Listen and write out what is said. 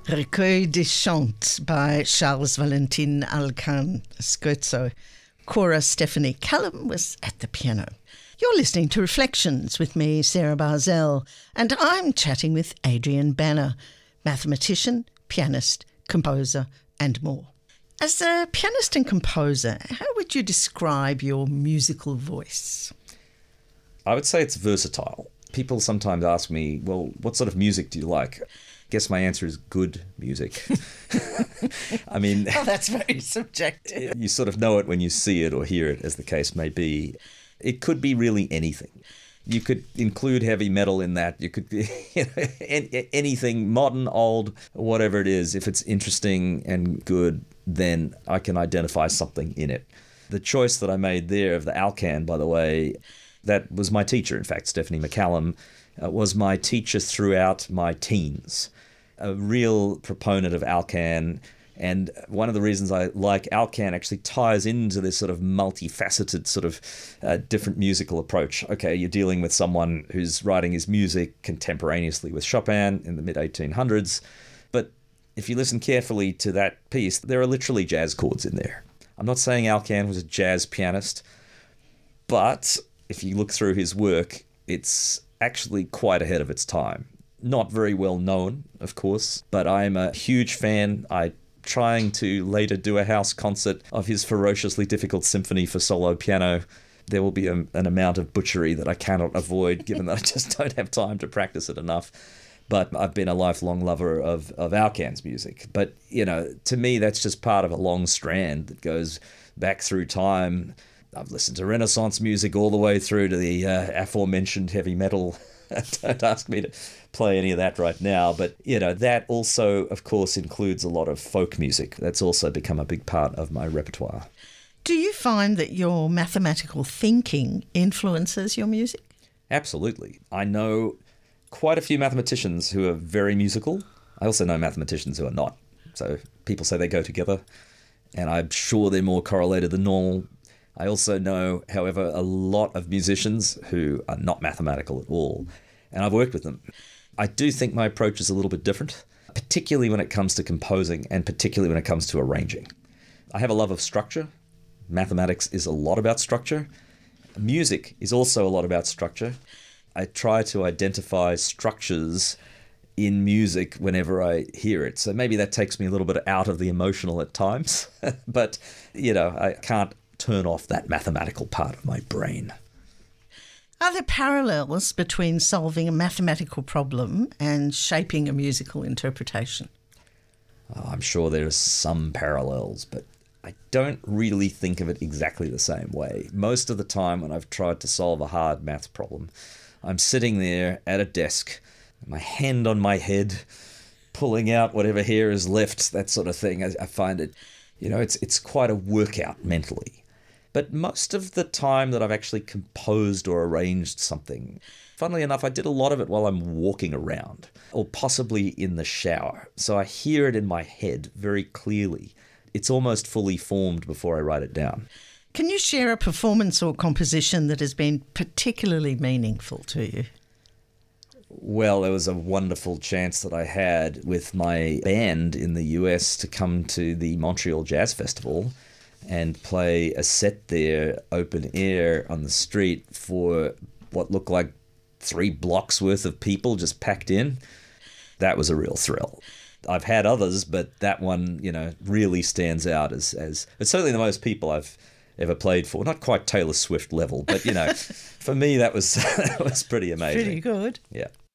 Recueil des Chants by Charles Valentin Alcan, scherzo. Cora Stephanie Callum was at the piano. You're listening to Reflections with me, Sarah Barzell, and I'm chatting with Adrian Banner, mathematician, pianist, composer, and more. As a pianist and composer, how would you describe your musical voice? I would say it's versatile. People sometimes ask me, well, what sort of music do you like? I guess my answer is good music. I mean... Oh, that's very subjective. You sort of know it when you see it or hear it, as the case may be. It could be really anything. You could include heavy metal in that. You could be anything, modern, old, whatever it is. If it's interesting and good, then I can identify something in it. The choice that I made there of the Alcan, by the way, that was my teacher, in fact, Stephanie McCallum, was my teacher throughout my teens. A real proponent of Alcan. And one of the reasons I like Alcan actually ties into this sort of multifaceted sort of different musical approach. Okay, you're dealing with someone who's writing his music contemporaneously with Chopin in the mid-1800s. But if you listen carefully to that piece, there are literally jazz chords in there. I'm not saying Alcan was a jazz pianist, but if you look through his work, it's actually quite ahead of its time. Not very well known, of course, but I'm a huge fan. I'm trying to later do a house concert of his ferociously difficult symphony for solo piano. There will be an amount of butchery that I cannot avoid, given that I just don't have time to practice it enough. But I've been a lifelong lover of Alcan's music. But, you know, to me, that's just part of a long strand that goes back through time. I've listened to Renaissance music all the way through to the aforementioned heavy metal. Don't ask me to play any of that right now. But, you know, that also, of course, includes a lot of folk music. That's also become a big part of my repertoire. Do you find that your mathematical thinking influences your music? Absolutely. I know quite a few mathematicians who are very musical. I also know mathematicians who are not. So people say they go together, and I'm sure they're more correlated than normal. I also know, however, a lot of musicians who are not mathematical at all, and I've worked with them. I do think my approach is a little bit different, particularly when it comes to composing and particularly when it comes to arranging. I have a love of structure. Mathematics is a lot about structure. Music is also a lot about structure. I try to identify structures in music whenever I hear it. So maybe that takes me a little bit out of the emotional at times, but, you know, I can't turn off that mathematical part of my brain. Are there parallels between solving a mathematical problem and shaping a musical interpretation? Oh, I'm sure there are some parallels, but I don't really think of it exactly the same way. Most of the time when I've tried to solve a hard maths problem, I'm sitting there at a desk, my hand on my head, pulling out whatever hair is left, that sort of thing. I find it, you know, it's quite a workout mentally. But most of the time that I've actually composed or arranged something, funnily enough, I did a lot of it while I'm walking around or possibly in the shower. So I hear it in my head very clearly. It's almost fully formed before I write it down. Can you share a performance or composition that has been particularly meaningful to you? Well, there was a wonderful chance that I had with my band in the US to come to the Montreal Jazz Festival and play a set there, open air on the street for what looked like 3 blocks worth of people just packed in. That was a real thrill. I've had others, but that one, you know, really stands out as it's certainly the most people I've ever played for. Not quite Taylor Swift level, but, you know, for me that was that was pretty amazing. Pretty good. Yeah.